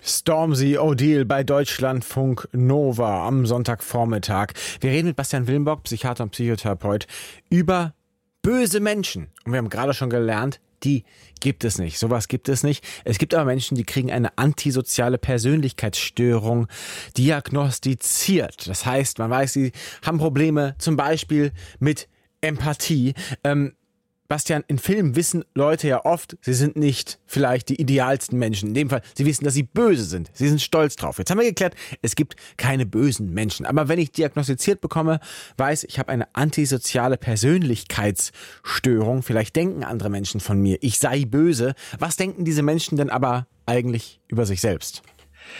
Stormzy O'Deal bei Deutschlandfunk Nova am Sonntagvormittag. Wir reden mit Bastian Willenbock, Psychiater und Psychotherapeut, über böse Menschen. Und wir haben gerade schon gelernt, die gibt es nicht. Sowas gibt es nicht. Es gibt aber Menschen, die kriegen eine antisoziale Persönlichkeitsstörung diagnostiziert. Das heißt, man weiß, sie haben Probleme zum Beispiel mit Empathie. Bastian, in Filmen wissen Leute ja oft, sie sind nicht vielleicht die idealsten Menschen. In dem Fall, sie wissen, dass sie böse sind. Sie sind stolz drauf. Jetzt haben wir geklärt, es gibt keine bösen Menschen. Aber wenn ich diagnostiziert bekomme, weiß, ich habe eine antisoziale Persönlichkeitsstörung. Vielleicht denken andere Menschen von mir, ich sei böse. Was denken diese Menschen denn aber eigentlich über sich selbst?